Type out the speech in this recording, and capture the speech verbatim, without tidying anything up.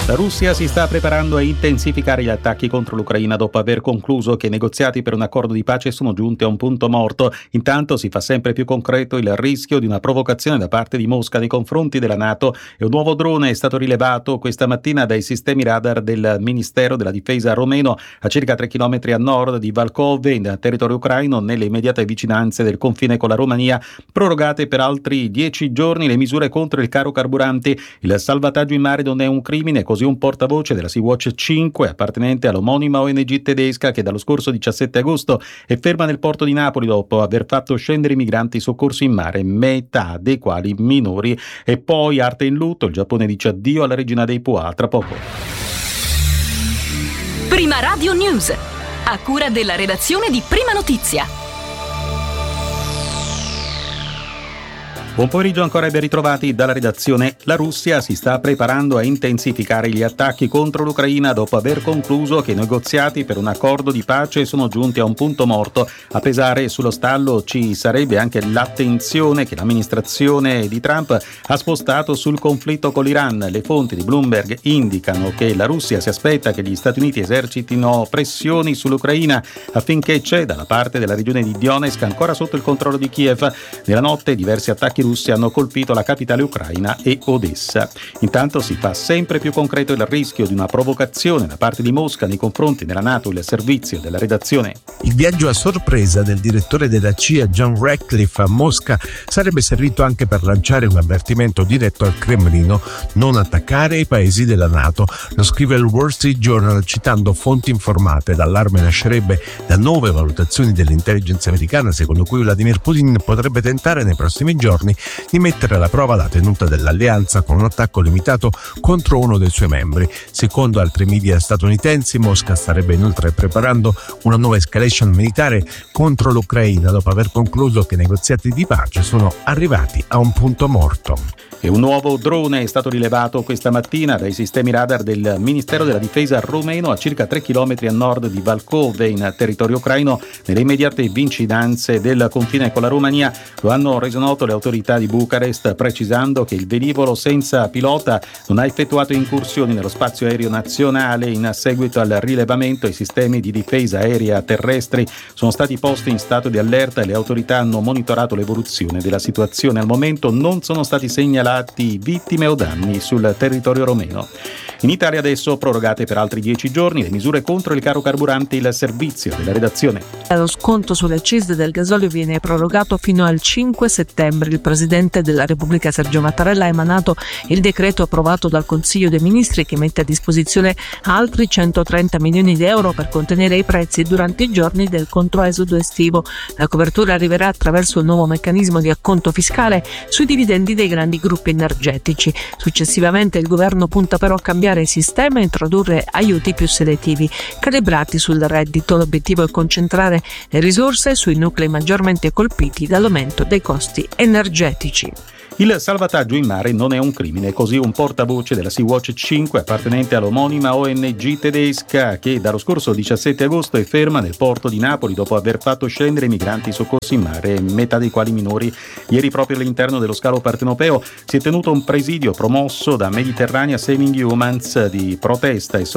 La Russia si sta preparando a intensificare gli attacchi contro l'Ucraina dopo aver concluso che i negoziati per un accordo di pace sono giunti a un punto morto. Intanto si fa sempre più concreto il rischio di una provocazione da parte di Mosca nei confronti della NATO e un nuovo drone è stato rilevato questa mattina dai sistemi radar del Ministero della Difesa romeno a circa tre chilometri a nord di Valkove, in territorio ucraino, nelle immediate vicinanze del confine con la Romania. Prorogate per altri dieci giorni le misure contro il caro carburanti. Il salvataggio in mare non è un crimine, così un portavoce della Sea-Watch cinque, appartenente all'omonima O N G tedesca che dallo scorso diciassette agosto è ferma nel porto di Napoli dopo aver fatto scendere i migranti soccorsi in mare, metà dei quali minori. E poi arte in lutto, il Giappone dice addio alla regina dei Pua. Tra poco. Prima Radio News, a cura della redazione di Prima Notizia. Buon pomeriggio ancora e ben ritrovati dalla redazione. La Russia si sta preparando a intensificare gli attacchi contro l'Ucraina dopo aver concluso che i negoziati per un accordo di pace sono giunti a un punto morto. A pesare sullo stallo ci sarebbe anche l'attenzione che l'amministrazione di Trump ha spostato sul conflitto con l'Iran. Le fonti di Bloomberg indicano che la Russia si aspetta che gli Stati Uniti esercitino pressioni sull'Ucraina affinché ceda la parte della regione di Donetsk ancora sotto il controllo di Kiev. Nella notte diversi attacchi russi hanno colpito la capitale ucraina e Odessa. Intanto si fa sempre più concreto il rischio di una provocazione da parte di Mosca nei confronti della NATO. Il servizio della redazione. Il viaggio a sorpresa del direttore della C I A John Ratcliffe a Mosca sarebbe servito anche per lanciare un avvertimento diretto al Cremlino: non attaccare i paesi della NATO. Lo scrive il Wall Street Journal citando fonti informate. L'allarme nascerebbe da nuove valutazioni dell'intelligence americana secondo cui Vladimir Putin potrebbe tentare nei prossimi giorni di mettere alla prova la tenuta dell'alleanza con un attacco limitato contro uno dei suoi membri. Secondo altri media statunitensi, Mosca starebbe inoltre preparando una nuova escalation militare contro l'Ucraina dopo aver concluso che i negoziati di pace sono arrivati a un punto morto. E un nuovo drone è stato rilevato questa mattina dai sistemi radar del Ministero della Difesa romeno a circa tre chilometri a nord di Valkove, in territorio ucraino, nelle immediate vicinanze del confine con la Romania. Lo hanno reso noto le autorità di Bucarest, precisando che il velivolo senza pilota non ha effettuato incursioni nello spazio aereo nazionale. In seguito al rilevamento, i sistemi di difesa aerea terrestri sono stati posti in stato di allerta e le autorità hanno monitorato l'evoluzione della situazione. Al momento non sono stati segnalati vittime o danni sul territorio romeno. In Italia adesso prorogate per altri dieci giorni le misure contro il caro carburante. Il servizio della redazione. Lo sconto sulle accise del gasolio viene prorogato fino al cinque settembre. Il Presidente della Repubblica Sergio Mattarella ha emanato il decreto approvato dal Consiglio dei Ministri che mette a disposizione altri centotrenta milioni di euro per contenere i prezzi durante i giorni del controesodo estivo. La copertura arriverà attraverso il nuovo meccanismo di acconto fiscale sui dividendi dei grandi gruppi energetici. Successivamente il governo punta però a cambiare il sistema e introdurre aiuti più selettivi, calibrati sul reddito. L'obiettivo è concentrare le risorse sui nuclei maggiormente colpiti dall'aumento dei costi energetici. Il salvataggio in mare non è un crimine, così un portavoce della Sea-Watch cinque, appartenente all'omonima O N G tedesca, che dallo scorso diciassette agosto è ferma nel porto di Napoli dopo aver fatto scendere i migranti soccorsi in mare, metà dei quali minori. Ieri, proprio all'interno dello scalo partenopeo, si è tenuto un presidio promosso da Mediterranean Saving Humans di protesta e